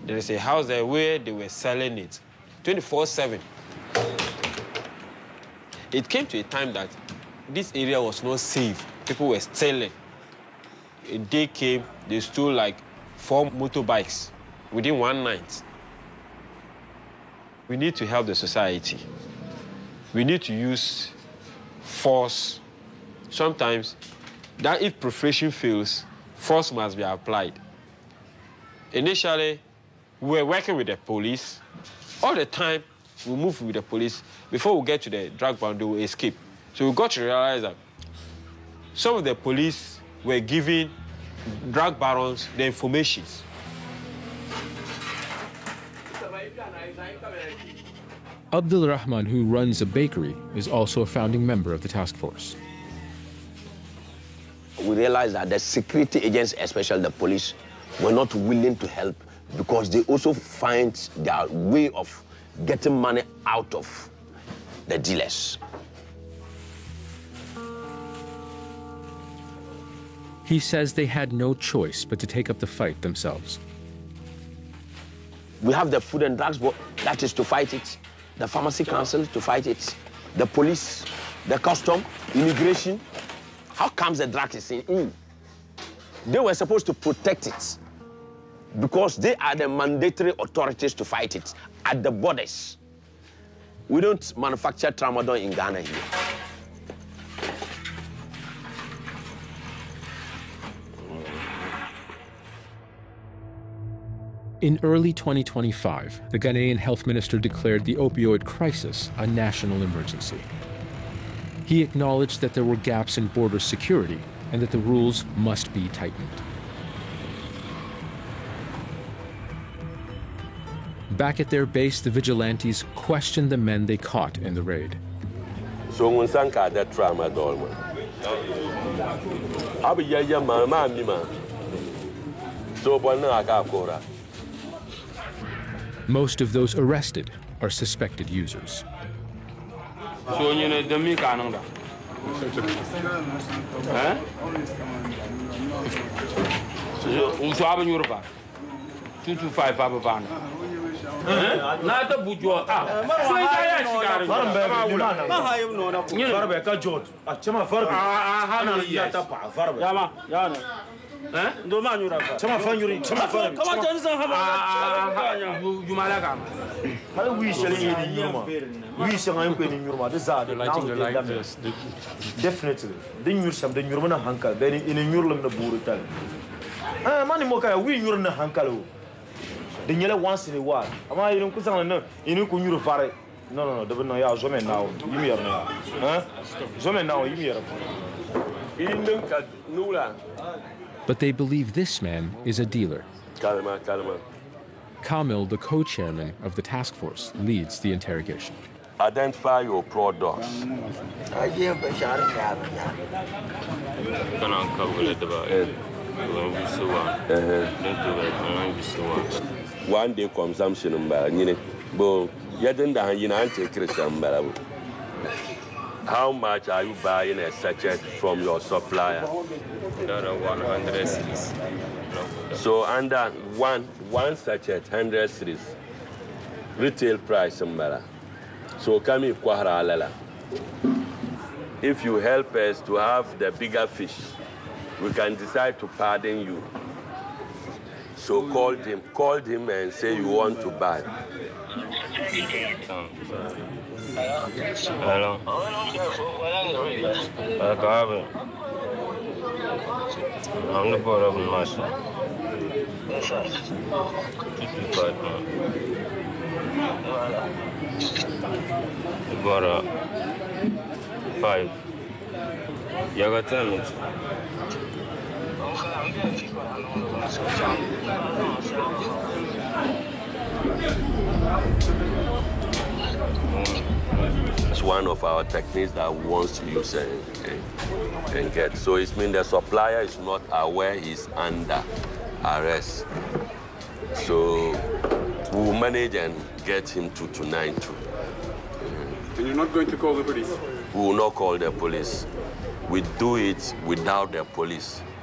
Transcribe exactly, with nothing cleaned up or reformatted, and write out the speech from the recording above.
There is a house there where they were selling it twenty-four seven. It came to a time that this area was not safe. People were stealing. A day came, they stole like four motorbikes within one night. We need to help the society. We need to use force. Sometimes, that if preparation fails, force must be applied. Initially, we were working with the police. All the time, we move with the police. Before we get to the drug bound, they will escape. So we got to realize that some of the police were giving drug barons the information. Abdul Rahman, who runs a bakery, is also a founding member of the task force. We realized that the security agents, especially the police, were not willing to help because they also find their way of getting money out of the dealers. He says they had no choice but to take up the fight themselves. We have the Food and Drugs Board, that is to fight it. The Pharmacy Council to fight it. The police, the custom, immigration. How comes the drugs is in? They were supposed to protect it because they are the mandatory authorities to fight it at the borders. We don't manufacture tramadol in Ghana here. In early twenty twenty-five, the Ghanaian health minister declared the opioid crisis a national emergency. He acknowledged that there were gaps in border security and that the rules must be tightened. Back at their base, the vigilantes questioned the men they caught in the raid. So when Sanka that tramadol man. Abi ya ya mama mi ma. So bwana akakora. Most of those arrested are suspected users. So you know the me kananga. Huh? So so aben Yoruba. two two five abavana. Huh? Na ta bujo ah. So ya shikari. Ma ha yu no na ko. Farbe ka jot. A chama farbe. Ah ha na ya ta pa farbe. Ya ma, ya na. Hein? Do ma nyura fa. Chama fa nyuri, chama fa. Kama tan san ha ba. Ah jumala ka. Mala wi shele ni nyurma. Wi shanga yim ko ni nyurma de za de na de definitely. De nyur sam de nyurma na hankal, be ni ina nyurlum na buru tal. Ah mani mo ka wi nyur na hankal o. De nyele once in a while. Ama yin ku san na yin ku nyur fare. Non non non, de no ya jamais now. Yim yer na. Hein? Jamais now yim yer. In dem ka nula. But they believe this man is a dealer. Kalma, kalma. Kamil, the co-chairman of the task force, leads the interrogation. Identify your products. One day consumption how much are you buying a sachet from your supplier? one hundred cedis. So under one one sachet, one hundred cedis. Retail price, Mbara. So kami kwahara alala. If you help us to have the bigger fish, we can decide to pardon you. So call him, call him and say you want to buy. Hello. Hello. I'm the board of the master. Board of five. You got ten minutes. It's one of our techniques that we want to use and, and, and get. So it means the supplier is not aware he's under arrest. So we'll manage and get him to tonight too. And you're not going to call the police? We will not call the police. We do it without the police.